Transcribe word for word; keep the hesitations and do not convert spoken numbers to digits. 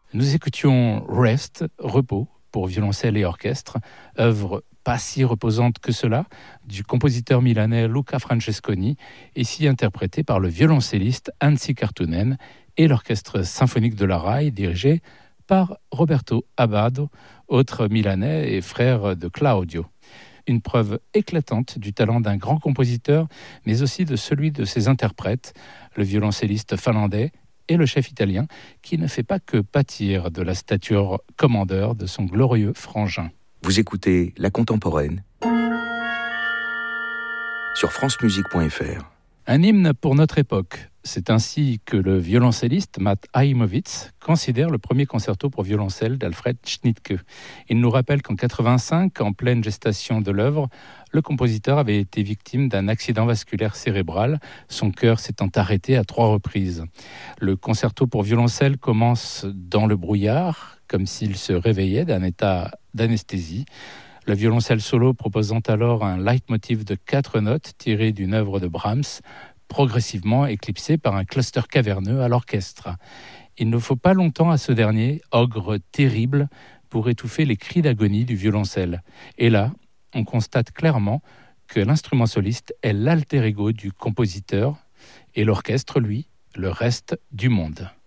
Nous écoutions Rest, repos, pour violoncelle et orchestre, œuvre pas si reposante que cela, du compositeur milanais Luca Francesconi, ici interprété par le violoncelliste Anssi Karttunen et l'orchestre symphonique de la Rai, dirigé par Roberto Abbado, autre milanais et frère de Claudio. Une preuve éclatante du talent d'un grand compositeur, mais aussi de celui de ses interprètes, le violoncelliste finlandais et le chef italien, qui ne fait pas que pâtir de la stature commandeur de son glorieux frangin. Vous écoutez La Contemporaine sur francemusique point f r. Un hymne pour notre époque. C'est ainsi que le violoncelliste Matt Heimowitz considère le premier concerto pour violoncelle d'Alfred Schnittke. Il nous rappelle qu'en quatre-vingt-cinq, en pleine gestation de l'œuvre, le compositeur avait été victime d'un accident vasculaire cérébral, son cœur s'étant arrêté à trois reprises. Le concerto pour violoncelle commence dans le brouillard, comme s'il se réveillait d'un état d'anesthésie. Le violoncelle solo proposant alors un leitmotiv de quatre notes tiré d'une œuvre de Brahms, progressivement éclipsé par un cluster caverneux à l'orchestre. Il ne faut pas longtemps à ce dernier, ogre terrible, pour étouffer les cris d'agonie du violoncelle. Et là, on constate clairement que l'instrument soliste est l'alter ego du compositeur et l'orchestre, lui, le reste du monde.